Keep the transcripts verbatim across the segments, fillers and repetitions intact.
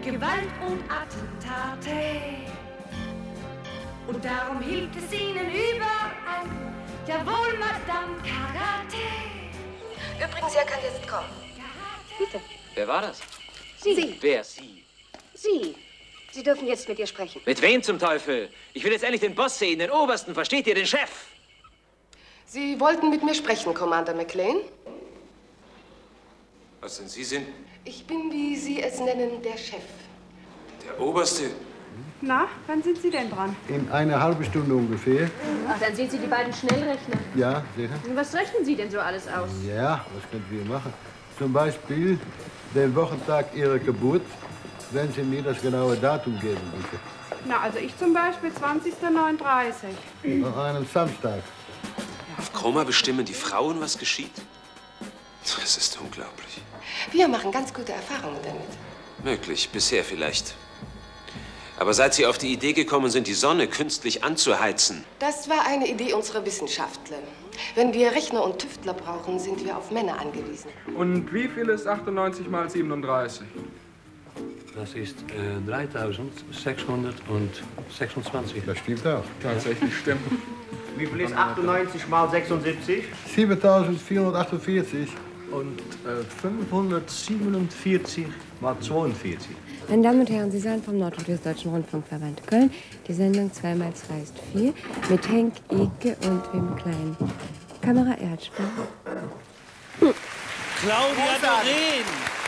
Gewalt und Attentate. Und darum hilft es ihnen überall. Jawohl, Madame Karate. Übrigens, er kann jetzt kommen. Bitte. Wer war das? Sie. Sie. Wer? Sie? Sie. Sie dürfen jetzt mit ihr sprechen. Mit wem zum Teufel? Ich will jetzt endlich den Boss sehen, den Obersten, versteht ihr, den Chef? Sie wollten mit mir sprechen, Commander McLean? Was denn Sie sind? Ich bin, wie Sie es nennen, der Chef. Der Oberste? Na, wann sind Sie denn dran? In einer halben Stunde ungefähr. Ach, dann sind Sie die beiden Schnellrechner. Ja, sicher. Was rechnen Sie denn so alles aus? Ja, was können wir machen? Zum Beispiel den Wochentag Ihrer Geburt, wenn Sie mir das genaue Datum geben, bitte. Na, also ich zum Beispiel zwanzigster neununddreißig. An einem Samstag. Auf Chroma bestimmen die Frauen, was geschieht? Das ist unglaublich. Wir machen ganz gute Erfahrungen damit. Möglich, bisher vielleicht. Aber seit Sie auf die Idee gekommen sind, die Sonne künstlich anzuheizen. Das war eine Idee unserer Wissenschaftler. Wenn wir Rechner und Tüftler brauchen, sind wir auf Männer angewiesen. Und wie viel ist achtundneunzig mal siebenunddreißig? Das ist äh, dreitausendsechshundertsechsundzwanzig. Das stimmt auch. Tatsächlich stimmt. Wie viel ist achtundneunzig mal sechsundsiebzig? siebentausendvierhundertachtundvierzig. Und äh, fünfhundertsiebenundvierzig mal zweiundvierzig. Meine Damen und Herren, Sie seien vom Norddeutschen Rundfunkverband Köln. Die Sendung zweimal zwei ist vier mit Henk Eke und Wim Klein. Kamera Erdspur. Hm. Claudia Doreen.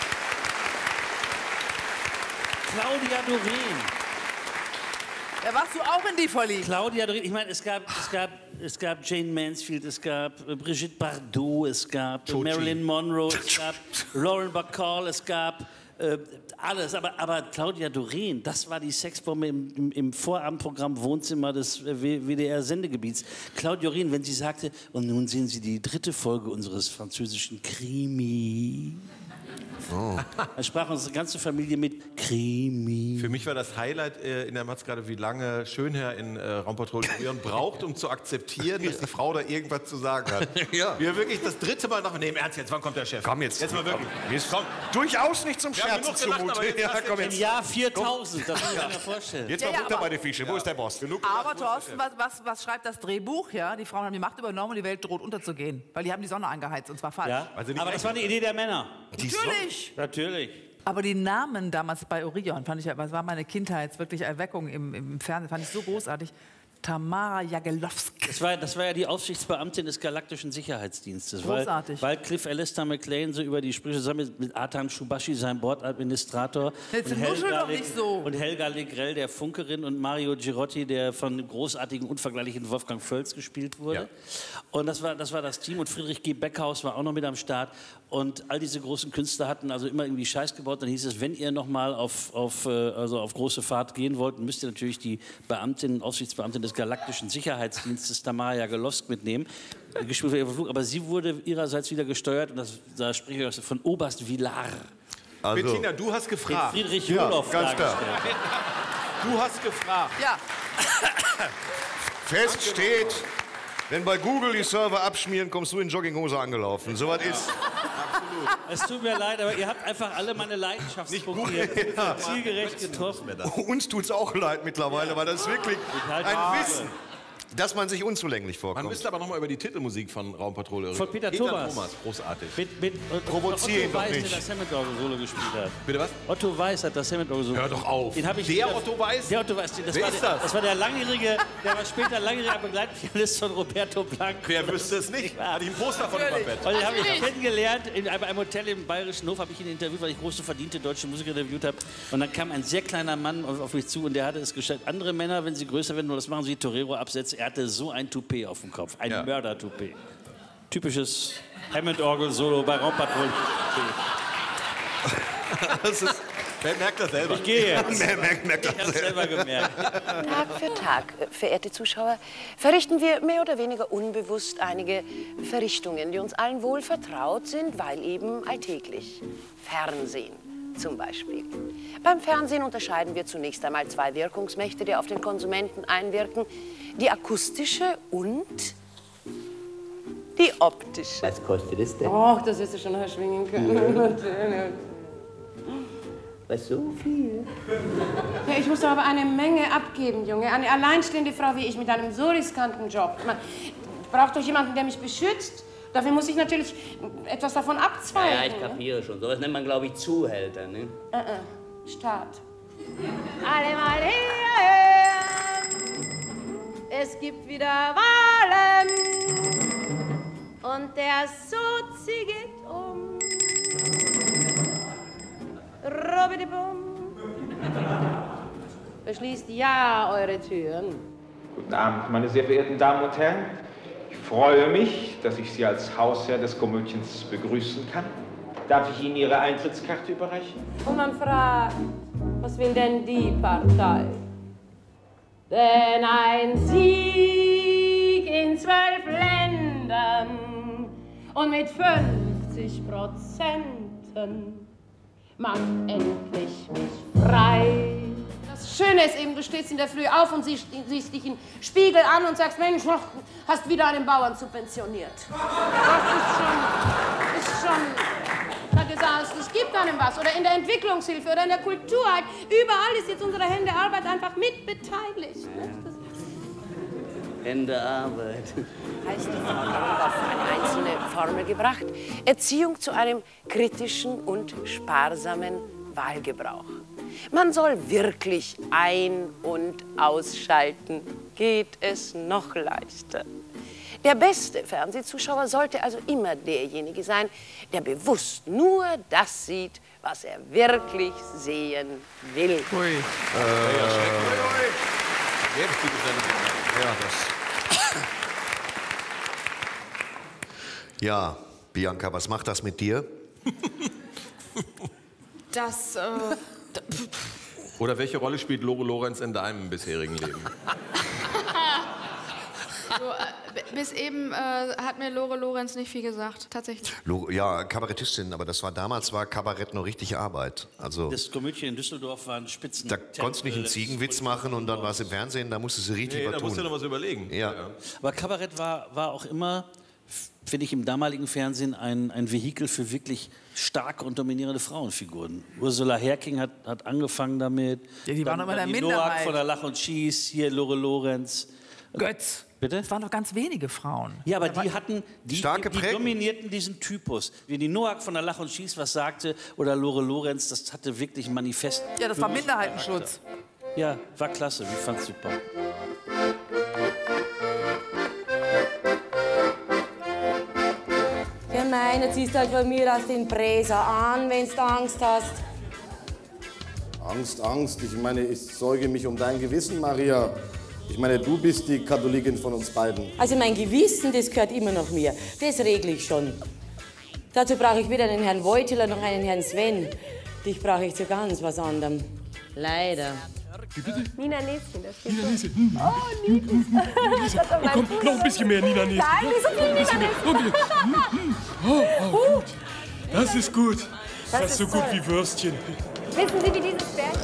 Claudia Doreen. Da warst du auch in die verliebt. Claudia Doreen. Ich meine, es gab, es, gab, es gab Jane Mansfield, es gab Brigitte Bardot, es gab Tochi. Marilyn Monroe, es gab Lauren Bacall, es gab äh, alles. Aber, aber Claudia Doreen, das war die Sexbombe im, im, im Vorabendprogramm Wohnzimmer des W D R-Sendegebiets. Claudia Doreen, wenn sie sagte, und nun sehen Sie die dritte Folge unseres französischen Krimi. Oh. Da sprach unsere ganze Familie mit Krimi. Für mich war das Highlight äh, in der Matz gerade, wie lange Schönherr in äh, Raumpatrouille braucht, um zu akzeptieren, dass die Frau da irgendwas zu sagen hat. Ja. Wir wirklich das dritte Mal nach... Nee, im Ernst jetzt, wann kommt der Chef? Komm jetzt. Jetzt mal wirklich. Komm. Komm. Durchaus nicht zum Scherzen zumute. Ja, komm jetzt. Im Jahr viertausend, das muss ich mir vorstellen. Jetzt Ja, mal ja, runter aber- bei den Fischen. Wo ist der Boss? Genug Aber Thorsten, was, was, was schreibt das Drehbuch? Ja, die Frauen haben die Macht übernommen und die Welt droht unterzugehen. Weil die haben die Sonne angeheizt und zwar falsch. Ja? Aber das war eine Idee der Männer. Natürlich. Natürlich. Aber die Namen damals bei Orion fand ich, das war meine Kindheit, wirklich Erweckung im, im Fernsehen, fand ich so großartig. Tamara Jagelowski. Das war, das war ja die Aufsichtsbeamtin des Galaktischen Sicherheitsdienstes. Großartig. Weil, weil Cliff Alistair McLean so über die Sprüche zusammen mit Artan Shubashi, sein Bordadministrator, Jetzt und nuschel Helga, doch nicht so. und Helga Legrell, der Funkerin, und Mario Girotti, der von dem großartigen, unvergleichlichen Wolfgang Völz gespielt wurde. Ja. Und das war, das war das Team. Und Friedrich G. Beckhaus war auch noch mit am Start. Und all diese großen Künstler hatten also immer irgendwie Scheiß gebaut. Dann hieß es, wenn ihr noch mal auf, auf, also auf große Fahrt gehen wollt, müsst ihr natürlich die Beamtin, Aufsichtsbeamtin des Galaktischen Sicherheitsdienstes Tamara Jagelowski mitnehmen. Gespielt für ihren Flug. Aber sie wurde ihrerseits wieder gesteuert, und das, da spreche ich von Oberst Villar. Also. Bettina, du hast gefragt. Den Friedrich Ja, Joloff ganz klar. dargestellt. Du hast gefragt. Ja. Fest steht, wenn bei Google die Server abschmieren, kommst du in Jogginghose angelaufen. So was ist. Es tut mir leid, aber ihr habt einfach alle meine Leidenschaftspunkte hier Ja. zielgerecht getroffen. Uns tut's auch leid mittlerweile, weil das ist wirklich halte ein die Wissen, dass man sich unzulänglich vorkommt. Man müsste aber noch mal über die Titelmusik von Raumpatrouille Von Peter Thomas. großartig. Mit, mit, Provozieren Otto doch Weiß, nicht. der das Hammond-Orgel-Solo gespielt hat. Bitte was? Otto Weiß hat das Hammond-Orgel-Solo. Hör doch auf. Den hab ich Der wieder- Otto Weiß? Der Otto Weiß. Das, Wer war ist der, das? das war der langjährige, der war später langjähriger Begleitpianist von Roberto Blanco. Wer wüsste es nicht? Hat ich ein Poster von dem Bett. Und den habe ich kennengelernt in einem einem Hotel im Bayerischen Hof, habe ich ihn interviewt, weil ich große verdiente deutsche Musiker interviewt habe. Und dann kam ein sehr kleiner Mann auf, auf mich zu, und der hatte es geschafft. Andere Männer, wenn sie größer werden, nur das machen sie Torero-Absätze. Er hatte so ein Toupet auf dem Kopf, ein Ja. Mörder-Toupet. Typisches Hammond-Orgel-Solo bei Raumpatrouille. Das ist, wer merkt das selber? Ich gehe jetzt. Wer merkt, merkt Ich das habe selber gemerkt. Tag für Tag, verehrte Zuschauer, verrichten wir mehr oder weniger unbewusst einige Verrichtungen, die uns allen wohl vertraut sind, weil eben alltäglich. Fernsehen zum Beispiel. Beim Fernsehen unterscheiden wir zunächst einmal zwei Wirkungsmächte, die auf den Konsumenten einwirken. Die akustische und die optische. Was kostet es denn? Och, das wirst du schon erschwingen können. Was, so viel? Ja, ich muss doch aber eine Menge abgeben, Junge. Eine alleinstehende Frau wie ich mit einem so riskanten Job. Man braucht doch jemanden, der mich beschützt. Dafür muss ich natürlich etwas davon abzweigen. Ja, ja, ich kapiere schon. Sowas nennt man, glaube ich, Zuhälter, ne? Äh, äh, Staat. Alle mal hierher! Es gibt wieder Wahlen und der Sozi geht um. Robidibum. Verschließt ja eure Türen. Guten Abend, meine sehr verehrten Damen und Herren. Ich freue mich, dass ich Sie als Hausherr des Komödiens begrüßen kann. Darf ich Ihnen Ihre Eintrittskarte überreichen? Und man fragt, was will denn die Partei? Denn ein Sieg in zwölf Ländern und mit fünfzig Prozenten macht endlich mich frei. Das Schöne ist eben, du stehst in der Früh auf und siehst, siehst dich im Spiegel an und sagst, Mensch, noch hast wieder einen Bauern subventioniert. Das ist schon, ist schon, na gesagt, es gibt einem was. Oder in der Entwicklungshilfe oder in der Kultur. Überall ist jetzt unsere Hände Arbeit einfach mit beteiligt. Hände Arbeit. Heißt die Formel auf eine einzelne Formel gebracht. Erziehung zu einem kritischen und sparsamen Wahlgebrauch. Man soll wirklich ein- und ausschalten. Geht es noch leichter. Der beste Fernsehzuschauer sollte also immer derjenige sein, der bewusst nur das sieht, was er wirklich sehen will. Ui. Äh, ja, das. Ja, Bianca, was macht das mit dir? Das, äh... Oder welche Rolle spielt Lore Lorenz in deinem bisherigen Leben? So, äh, bis eben äh, hat mir Lore Lorenz nicht viel gesagt, tatsächlich. Lo ja, Kabarettistin, aber das war damals war Kabarett noch richtig Arbeit. Also Das Komödien in Düsseldorf war ein Spitzen. da konntest du nicht einen Ziegenwitz machen und dann war es im Fernsehen, da musstest du richtig Nee, was da tun. musst du noch was überlegen. Ja. Aber Kabarett war, war auch immer, finde ich, im damaligen Fernsehen ein, ein Vehikel für wirklich starke und dominierende Frauenfiguren. Ursula Herking hat, hat angefangen damit. Ja, die waren Dann immer war in der die Noack Minderheit. von der Lach und Schieß, hier Lore Lorenz. Götz. Bitte? Es waren doch ganz wenige Frauen. Ja, aber die hatten, die, Stark die, die geprägt. dominierten diesen Typus. Wie die Noack von der Lach und Schieß was sagte oder Lore Lorenz, das hatte wirklich ein Manifest. Ja, das war Minderheitenschutz. Ja, war klasse, ich fand's super. Ja, meine, ziehst halt von mir aus den Bräser an, wenn du Angst hast. Angst, Angst. Ich meine, ich sorge mich um dein Gewissen, Maria. Ich meine, du bist die Katholikin von uns beiden. Also mein Gewissen, das gehört immer noch mir. Das regle ich schon. Dazu brauche ich weder einen Herrn Wojtyla noch einen Herrn Sven. Dich brauche ich zu ganz was anderem. Leider. Wie bitte? Nina Näschen, das Nina Näschen. Hm. Oh, niedlich. Näschen. Oh, komm, noch ein bisschen mehr Nina Näschen. Nein, nicht so viel Nina Näschen. Okay. Oh, oh, gut. Das ist gut. Das Das ist so ist gut toll. wie Würstchen. Wissen Sie, wie dieses Bärchen